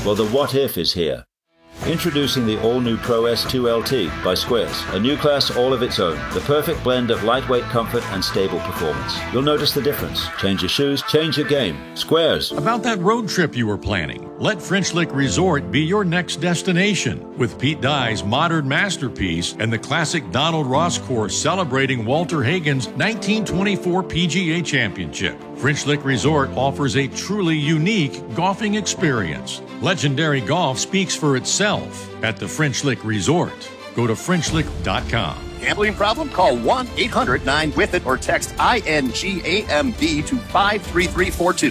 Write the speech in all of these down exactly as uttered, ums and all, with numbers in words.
Well, the what if is here. Introducing the all-new Pro S two L T by Squares, a new class all of its own. The perfect blend of lightweight comfort and stable performance. You'll notice the difference. Change your shoes, change your game. Squares. About that road trip you were planning, let French Lick Resort be your next destination. With Pete Dye's modern masterpiece and the classic Donald Ross course celebrating Walter Hagen's nineteen twenty-four P G A Championship, French Lick Resort offers a truly unique golfing experience. Legendary golf speaks for itself at the French Lick Resort. Go to French Lick dot com. Gambling problem? Call one eight hundred nine with it or text I N G A M B to five three three four two.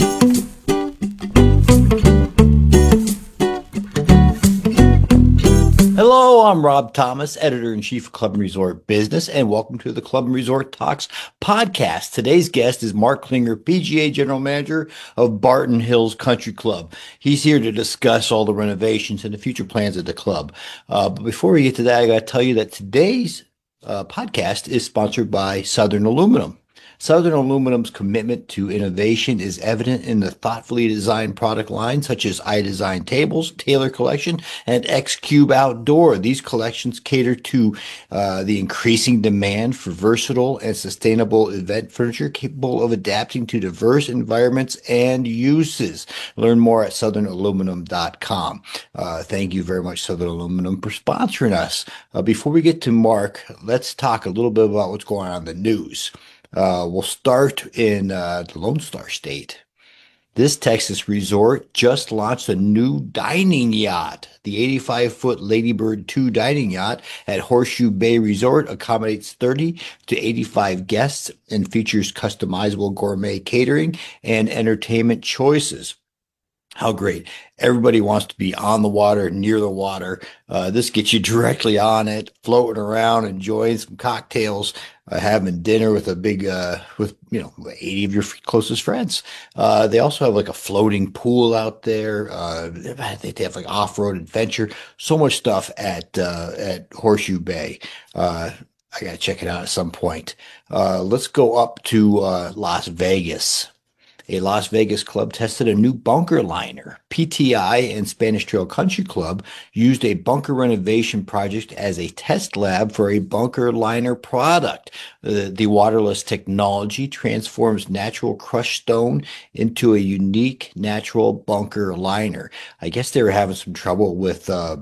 Hello, I'm Rob Thomas, Editor-in-Chief of Club and Resort Business, and welcome to the Club and Resort Talks podcast. Today's guest is Mark Klinger, P G A General Manager of Barton Hills Country Club. He's here to discuss all the renovations and the future plans of the club. Uh, but before we get to that, I got to tell you that today's uh, podcast is sponsored by Southern Aluminum. Southern Aluminum's commitment to innovation is evident in the thoughtfully designed product lines such as iDesign Tables, Taylor Collection, and X-Cube Outdoor. These collections cater to uh, the increasing demand for versatile and sustainable event furniture capable of adapting to diverse environments and uses. Learn more at southern aluminum dot com. Uh, thank you very much, Southern Aluminum, for sponsoring us. Uh, before we get to Mark, let's talk a little bit about what's going on in the news. Uh, we'll start in uh, the Lone Star State. This Texas resort just launched a new dining yacht. The eighty-five foot Ladybird two dining yacht at Horseshoe Bay Resort accommodates thirty to eighty-five guests and features customizable gourmet catering and entertainment choices. How great. Everybody wants to be on the water, near the water. Uh, this gets you directly on it, floating around, enjoying some cocktails, uh, having dinner with a big, uh, with, you know, eighty of your closest friends. Uh, they also have like a floating pool out there. Uh, they have like off-road adventure, so much stuff at, uh, at Horseshoe Bay. Uh, I got to check it out at some point. Uh, let's go up to, uh, Las Vegas. A Las Vegas club tested a new bunker liner. P T I and Spanish Trail Country Club used a bunker renovation project as a test lab for a bunker liner product. The, the waterless technology transforms natural crushed stone into a unique natural bunker liner. I guess they were having some trouble with uh,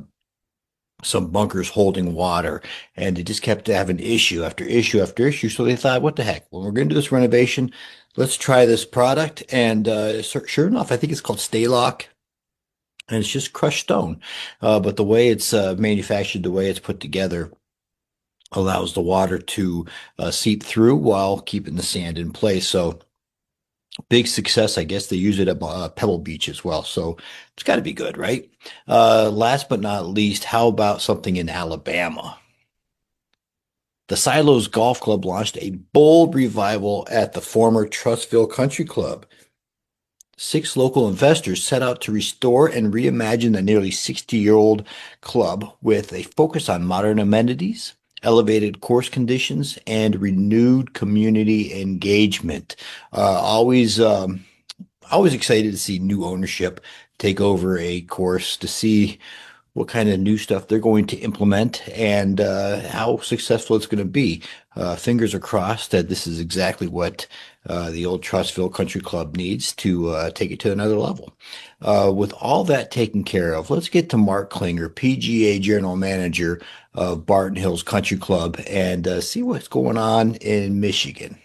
some bunkers holding water, and they just kept having issue after issue after issue. So they thought, what the heck? Well, we're going to do this renovation. Let's try this product. And uh, sure enough, I think it's called Staylock, and it's just crushed stone. Uh, but the way it's uh, manufactured, the way it's put together, allows the water to uh, seep through while keeping the sand in place. So big success. I guess they use it at uh, Pebble Beach as well. So it's got to be good, right? Uh, last but not least, how about something in Alabama? The Silos Golf Club launched a bold revival at the former Trustville Country Club. Six local investors set out to restore and reimagine the nearly sixty-year-old club with a focus on modern amenities, elevated course conditions, and renewed community engagement. Uh, always, um, always excited to see new ownership take over a course, to see what kind of new stuff they're going to implement and uh, how successful it's going to be. Uh, fingers are crossed that this is exactly what uh, the old Trustville Country Club needs to uh, take it to another level. Uh, with all that taken care of, let's get to Mark Klinger, P G A General Manager of Barton Hills Country Club, and uh, see what's going on in Michigan.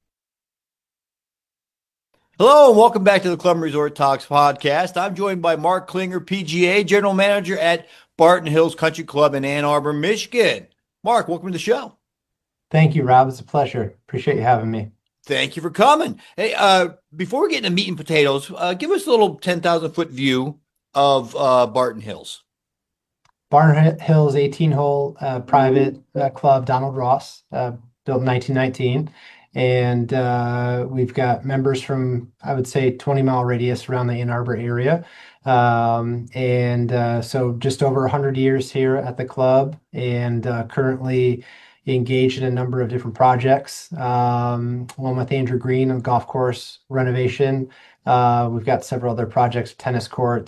Hello, and welcome back to the Club and Resort Talks podcast. I'm joined by Mark Klinger, P G A General Manager at Barton Hills Country Club in Ann Arbor, Michigan. Mark, welcome to the show. Thank you, Rob. It's a pleasure. Appreciate you having me. Thank you for coming. Hey, uh, before we get into meat and potatoes, uh, give us a little ten thousand foot view of uh, Barton Hills. Barton Hills eighteen hole uh, private uh, club, Donald Ross, uh, built in nineteen nineteen. And uh, we've got members from, I would say, twenty mile radius around the Ann Arbor area. Um, and uh, so just over one hundred years here at the club, and uh, currently engaged in a number of different projects. Um, one with Andrew Green on golf course renovation. Uh, we've got several other projects, tennis courts,